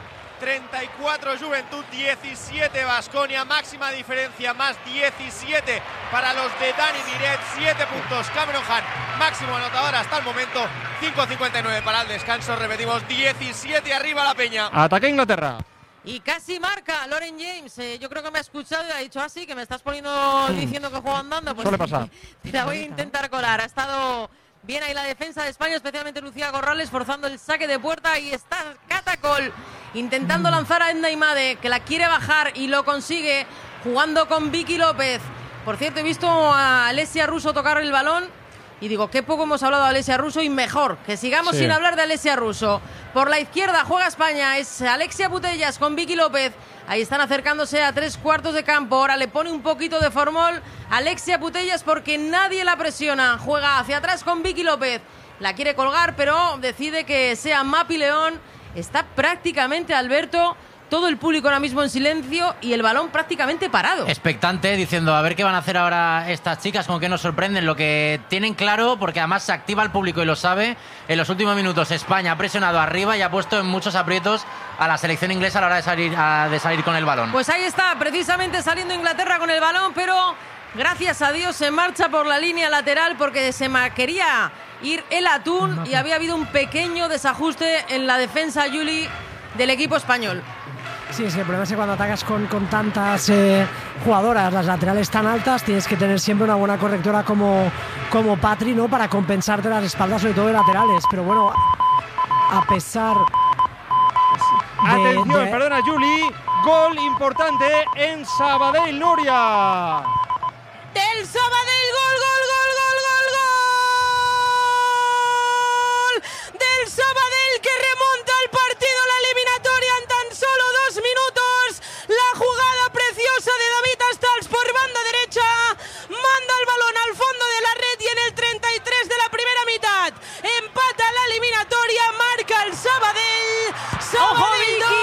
34 Juventud, 17 Baskonia, máxima diferencia, más 17 para los de Dani Miret, 7 puntos Cameron Hahn, máximo anotador hasta el momento, 5:59 para el descanso, repetimos, 17 arriba la Peña. Ataque Inglaterra. Y casi marca Lauren James. Yo creo que me ha escuchado y ha dicho así, que me estás poniendo diciendo que juego andando. Pues suele pasar. Te la voy a intentar colar. Ha estado bien ahí la defensa de España, especialmente Lucía Corrales, forzando el saque de puerta. Y está Catacol intentando lanzar a Edna Imade, que la quiere bajar y lo consigue, jugando con Vicky López. Por cierto, he visto a Alessia Russo tocar el balón y digo, qué poco hemos hablado de Alessia Russo, y mejor que sigamos sin hablar de Alessia Russo. Por la izquierda juega España, es Alexia Putellas con Vicky López. Ahí están acercándose a 3/4 de campo. Ahora le pone un poquito de formol Alexia Putellas porque nadie la presiona. Juega hacia atrás con Vicky López. La quiere colgar, pero decide que sea Mapi León. Está prácticamente, Alberto, todo el público ahora mismo en silencio y el balón prácticamente parado. Expectante, diciendo a ver qué van a hacer ahora estas chicas, con qué nos sorprenden. Lo que tienen claro, porque además se activa el público y lo sabe, en los últimos minutos España ha presionado arriba y ha puesto en muchos aprietos a la selección inglesa a la hora de salir con el balón. Pues ahí está, precisamente saliendo Inglaterra con el balón, pero gracias a Dios se marcha por la línea lateral porque se quería ir el Atún y había habido un pequeño desajuste en la defensa, Juli, del equipo español. Sí, es que el problema es que cuando atacas con tantas jugadoras, las laterales tan altas, tienes que tener siempre una buena correctora como Patri, ¿no? Para compensarte las espaldas, sobre todo de laterales. Pero bueno, a pesar Atención, perdona, Juli. Gol importante en Sabadell, Nuria. Del Sabadell, gol, gol, gol, gol, gol, gol. Del Sabadell, que remonta el partido, la eliminatoria en tan solo 2 minutos. La jugada preciosa de David Astals por banda derecha. Manda el balón al fondo de la red y en el 33 de la primera mitad empata la eliminatoria, marca el Sabadell. Sabadell 2.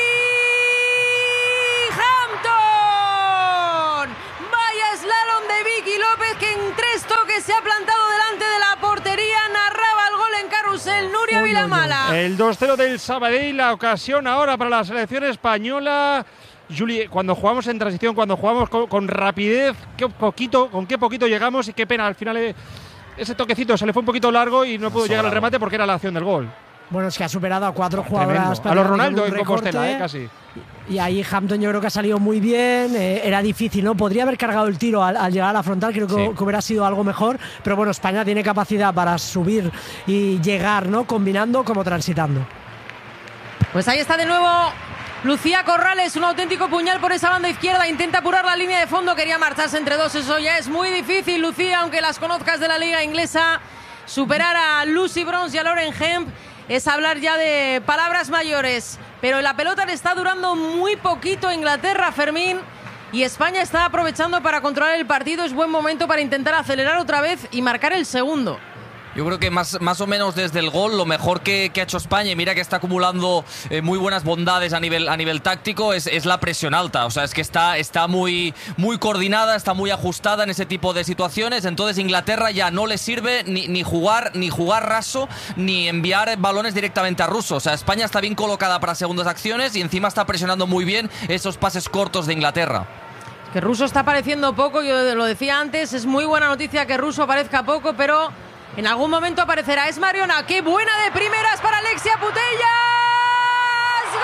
Vicky López, que en 3 toques se ha plantado delante de la portería, narraba el gol en Carrusel, Nuria Vilamala. El 2-0 del Sabadell, la ocasión ahora para la selección española. Juli, cuando jugamos en transición, cuando jugamos con rapidez, con qué poquito llegamos, y qué pena, al final ese toquecito se le fue un poquito largo y no pudo llegar al remate porque era la acción del gol. Bueno, es que ha superado a 4 jugadoras. A los Ronaldo en Compostela, casi. Y ahí Hampton yo creo que ha salido muy bien. Era difícil, ¿no? Podría haber cargado el tiro al llegar a la frontal, creo que hubiera sido algo mejor. Pero bueno, España tiene capacidad para subir y llegar, ¿no? Combinando como transitando. Pues ahí está de nuevo Lucía Corrales, un auténtico puñal por esa banda izquierda, intenta apurar la línea de fondo, quería marcharse entre dos, eso ya es muy difícil, Lucía, aunque las conozcas de la liga inglesa. Superar a Lucy Bronze y a Lauren Hemp es hablar ya de palabras mayores, pero la pelota le está durando muy poquito a Inglaterra, Fermín, y España está aprovechando para controlar el partido. Es buen momento para intentar acelerar otra vez y marcar el segundo. Yo creo que más o menos desde el gol lo mejor que ha hecho España, y mira que está acumulando muy buenas bondades a nivel táctico, es la presión alta. O sea, es que está muy coordinada, está muy ajustada en ese tipo de situaciones. Entonces Inglaterra ya no le sirve ni jugar raso, ni enviar balones directamente a Russo. O sea, España está bien colocada para segundas acciones y encima está presionando muy bien esos pases cortos de Inglaterra. Que Russo está apareciendo poco, yo lo decía antes, es muy buena noticia que Russo aparezca poco, pero en algún momento aparecerá. Es Mariona, qué buena de primeras para Alexia Putellas. ¡Gol!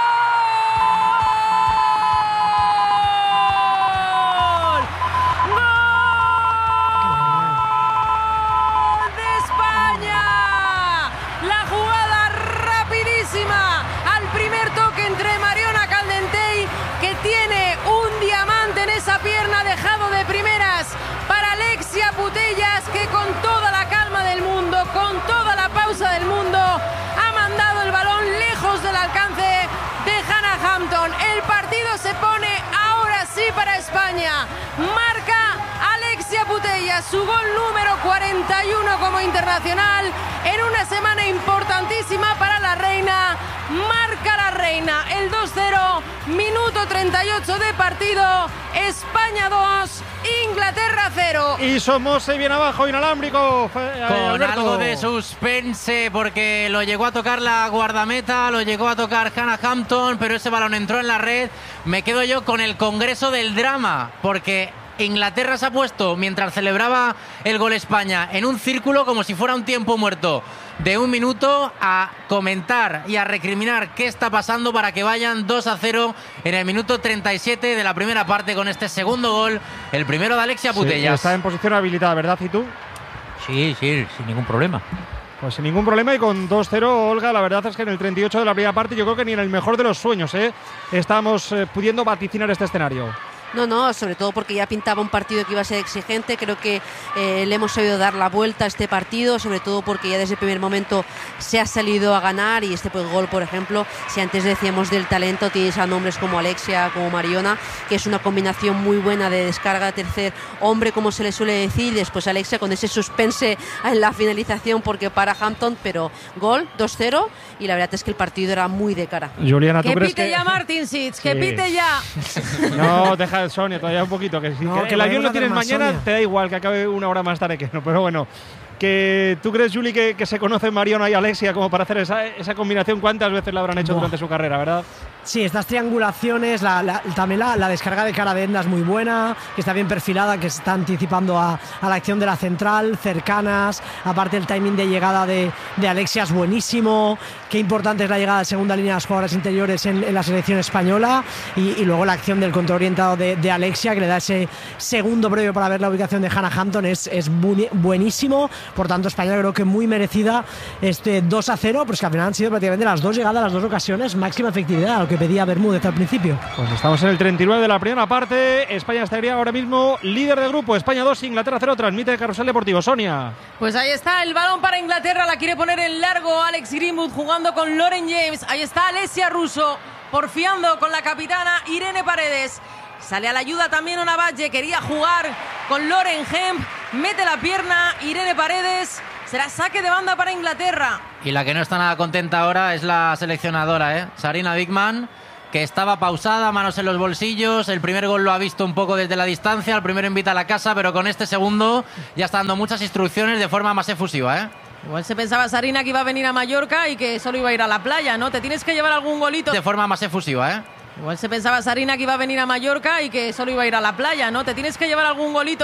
¡Gol de España! La jugada rapidísima al primer toque entre Mariona Caldentey, que tiene un diamante en esa pierna, dejado de primeras para Alexia Putellas, que con toda la calma del mundo, con toda la pausa del mundo, ha mandado el balón lejos del alcance de Hannah Hampton. El partido se pone ahora sí para España. Marca Alexia Putellas su gol número 41 como internacional en una semana importantísima para la reina. Marca la reina el 2-0, minuto 38 de partido. España 2, Inglaterra 0. Y Somos bien abajo, inalámbrico. Con Alberto. algo de suspense, porque lo llegó a tocar la guardameta, lo llegó a tocar Hannah Hampton, pero ese balón entró en la red. Me quedo yo con el Congreso del Drama, porque Inglaterra se ha puesto, mientras celebraba el gol España, en un círculo como si fuera un tiempo muerto de 1 minuto, a comentar y a recriminar qué está pasando para que vayan 2-0 en el minuto 37 de la primera parte con este segundo gol, el primero de Alexia Putellas. Sí, está en posición habilitada, ¿verdad, Citu? Sí, sin ningún problema. Pues sin ningún problema, y con 2-0, Olga, la verdad es que en el 38 de la primera parte yo creo que ni en el mejor de los sueños estamos pudiendo vaticinar este escenario. No, sobre todo porque ya pintaba un partido que iba a ser exigente. Creo que le hemos sabido dar la vuelta a este partido, sobre todo porque ya desde el primer momento se ha salido a ganar. Y este gol, por ejemplo, si antes decíamos del talento, tienes a nombres como Alexia, como Mariona, que es una combinación muy buena de descarga de tercer hombre, como se le suele decir. Después Alexia con ese suspense en la finalización porque para Hampton, pero gol 2-0, y la verdad es que el partido era muy de cara. Juliana, ¿tú que crees pite que ya Martin Sitz, que pite ya. No, deja Sonia todavía un poquito, que el avión lo tienes mañana, Sonia. te da igual que acabe 1 hora más tarde que no, pero bueno. Que ¿tú crees, Juli, que se conocen Mariona y Alexia como para hacer esa combinación? ¿Cuántas veces la habrán hecho durante su carrera, verdad? Sí, estas triangulaciones, también la descarga de cara de Edna es muy buena, que está bien perfilada, que se está anticipando a la acción de la central, cercanas. Aparte el timing de llegada de Alexia es buenísimo. Qué importante es la llegada de segunda línea de las jugadoras interiores en la selección española, y luego la acción del contraorientado de Alexia, que le da ese segundo previo para ver la ubicación de Hannah Hampton, es buenísimo. Por tanto, España creo que muy merecida este 2-0, pues que al final han sido prácticamente las dos llegadas, las dos ocasiones, máxima efectividad, lo que pedía Bermúdez al principio. Pues estamos en el 39 de la primera parte. España estaría ahora mismo líder de grupo. España 2, Inglaterra 0. Transmite Carrusel Deportivo. Sonia. Pues ahí está el balón para Inglaterra, la quiere poner en largo Alex Greenwood jugando con Lauren James. Ahí está Alessia Russo porfiando con la capitana Irene Paredes. Sale a la ayuda también Ona Valle, quería jugar con Lauren Hemp, mete la pierna Irene Paredes, será saque de banda para Inglaterra. Y la que no está nada contenta ahora es la seleccionadora, Sarina Wiegman, que estaba pausada, manos en los bolsillos. El primer gol lo ha visto un poco desde la distancia, el primero invita a la casa, pero con este segundo ya está dando muchas instrucciones de forma más efusiva, Igual se pensaba Sarina que iba a venir a Mallorca y que solo iba a ir a la playa, ¿no? Te tienes que llevar algún golito. De forma más efusiva, Igual se pensaba Sarina que iba a venir a Mallorca y que solo iba a ir a la playa, ¿no? Te tienes que llevar algún golito.